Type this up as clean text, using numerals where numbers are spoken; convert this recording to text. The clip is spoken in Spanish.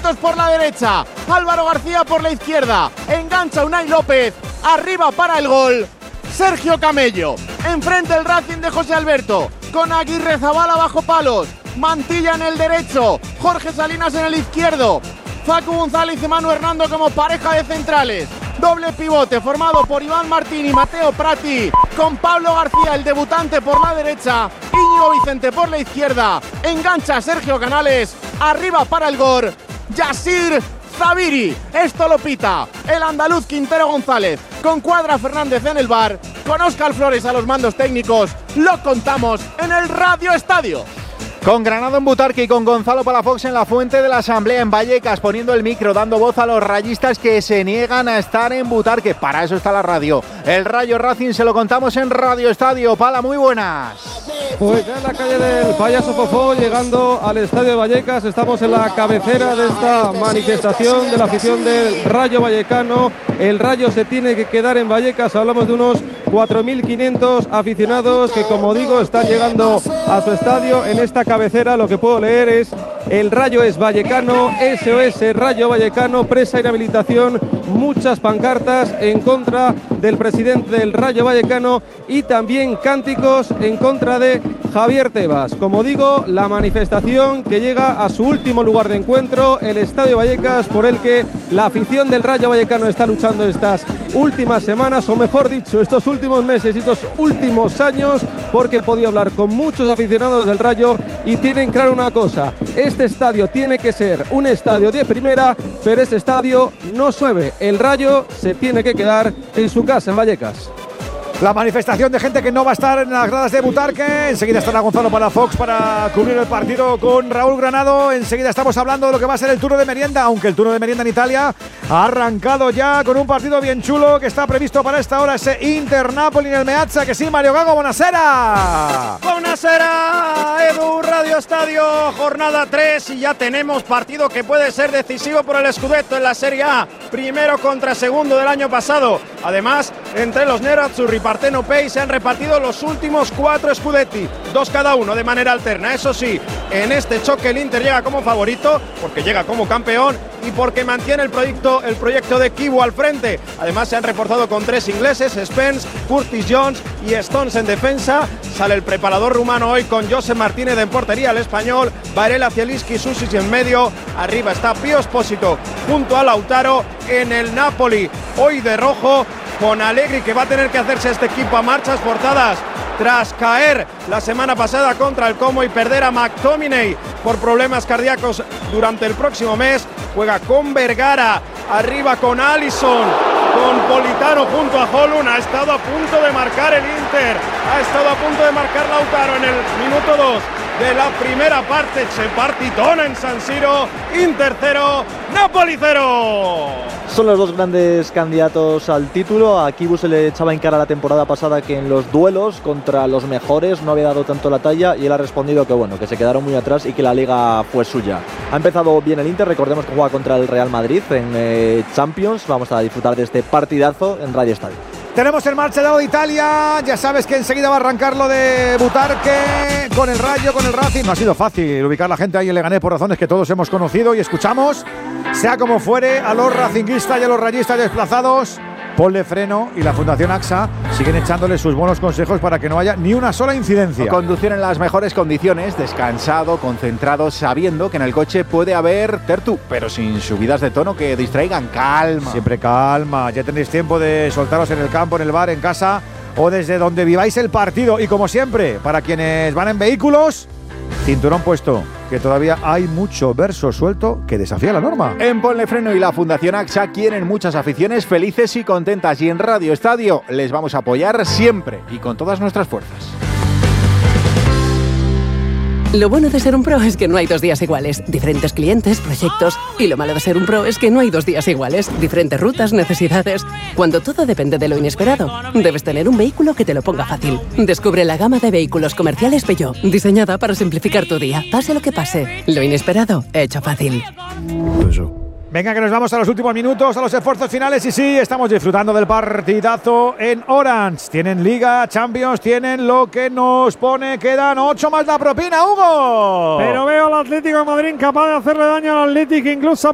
Bustos por la derecha, Álvaro García por la izquierda, engancha Unai López, arriba para el gol, Sergio Camello. Enfrente el Racing de José Alberto, con Aguirre Zabala bajo palos, Mantilla en el derecho, Jorge Salinas en el izquierdo, Facu González y Manu Hernando como pareja de centrales. Doble pivote formado por Iván Martín y Mateo Prati, con Pablo García, el debutante, por la derecha, Íñigo Vicente por la izquierda, engancha Sergio Canales, arriba para el gol, Yasir Zaviri. Esto lo pita el andaluz Quintero González, con Cuadra Fernández en el bar, con Óscar Flores a los mandos técnicos. Lo contamos en el Radio Estadio. Con Granado en Butarque y con Gonzalo Palafox en la Fuente de la Asamblea en Vallecas, poniendo el micro, dando voz a los rayistas que se niegan a estar en Butarque. Para eso está la radio. El Rayo Racing se lo contamos en Radio Estadio. Pala, muy buenas. Pues ya en la calle del Payaso Fofó, llegando al Estadio de Vallecas, estamos en la cabecera de esta manifestación de la afición del Rayo Vallecano. El Rayo se tiene que quedar en Vallecas. Hablamos de unos 4.500 aficionados que, como digo, están llegando a su estadio. En esta cabecera lo que puedo leer es: el Rayo es vallecano, SOS Rayo Vallecano, presa inhabilitación, muchas pancartas en contra del presidente del Rayo Vallecano y también cánticos en contra de Javier Tebas. Como digo, la manifestación que llega a su último lugar de encuentro, el Estadio Vallecas, por el que la afición del Rayo Vallecano está luchando estas últimas semanas, o mejor dicho, estos últimos meses y estos últimos años, porque he podido hablar con muchos aficionados del Rayo y tienen claro una cosa: este estadio tiene que ser un estadio de primera, pero este estadio no sube. El Rayo se tiene que quedar en su casa, en Vallecas. La manifestación de gente que no va a estar en las gradas de Butarque. Enseguida estará Gonzalo Palafox para cubrir el partido con Raúl Granado. Enseguida estamos hablando de lo que va a ser el turno de merienda, aunque el turno de merienda en Italia ha arrancado ya con un partido bien chulo que está previsto para esta hora, ese Inter-Napoli en el Meazza. Que sí, Mario Gago, buonasera. Buonasera, Edu, Radio Estadio, jornada 3 y ya tenemos partido que puede ser decisivo por el Scudetto en la Serie A. Primero contra segundo del año pasado. Además, entre los nerazzurri, Partenopei, se han repartido los últimos 4 Scudetti, 2 cada uno de manera alterna. Eso sí, en este choque el Inter llega como favorito, porque llega como campeón y porque mantiene el proyecto de Kibu al frente. Además, se han reforzado con 3 ingleses: Spence, Curtis Jones y Stones en defensa. Sale el preparador rumano hoy con Josep Martínez en portería, el español, Varela, Zielinski, Susic en medio. Arriba está Pío Espósito junto a Lautaro en el Napoli, hoy de rojo, con Allegri, que va a tener que hacerse este equipo a marchas forzadas tras caer la semana pasada contra el Como y perder a McTominay por problemas cardíacos durante el próximo mes. Juega con Vergara, arriba con Alisson, con Politano junto a Holund. Ha estado a punto de marcar el Inter, ha estado a punto de marcar Lautaro en el minuto 2 de la primera parte. Se partitona en San Siro. Inter 0, Napoli 0. Son los dos grandes candidatos al título. A Kibu se le echaba en cara la temporada pasada que en los duelos contra los mejores no había dado tanto la talla, y él ha respondido que bueno, que se quedaron muy atrás y que la liga fue suya. Ha empezado bien el Inter, recordemos que juega contra el Real Madrid en Champions. Vamos a disfrutar de este partidazo en Radio Estadio. Tenemos el Marcellao de Italia. Ya sabes que enseguida va a arrancar lo de Butarque con el Rayo, con el Racing. No ha sido fácil ubicar la gente ahí en Leganés por razones que todos hemos conocido y escuchamos. Sea como fuere, a los racinguistas y a los rayistas desplazados, ponle freno, y la Fundación AXA siguen echándole sus buenos consejos para que no haya ni una sola incidencia. Conducir en las mejores condiciones, descansado, concentrado, sabiendo que en el coche puede haber tertu, pero sin subidas de tono que distraigan. Calma. Siempre calma. Ya tenéis tiempo de soltaros en el campo, en el bar, en casa o desde donde viváis el partido. Y como siempre, para quienes van en vehículos, cinturón puesto, que todavía hay mucho verso suelto que desafía la norma. En Ponle Freno y la Fundación AXA quieren muchas aficiones felices y contentas, y en Radio Estadio les vamos a apoyar siempre y con todas nuestras fuerzas. Lo bueno de ser un pro es que no hay 2 días iguales, diferentes clientes, proyectos, y lo malo de ser un pro es que no hay 2 días iguales, diferentes rutas, necesidades. Cuando todo depende de lo inesperado, debes tener un vehículo que te lo ponga fácil. Descubre la gama de vehículos comerciales Peugeot, diseñada para simplificar tu día, pase lo que pase. Lo inesperado, hecho fácil. Venga, que nos vamos a los últimos minutos, a los esfuerzos finales, y sí, estamos disfrutando del partidazo en Orange. Tienen Liga, Champions, tienen lo que nos pone, quedan 8 más la propina, Hugo. Pero veo al Atlético de Madrid capaz de hacerle daño al Atlético, incluso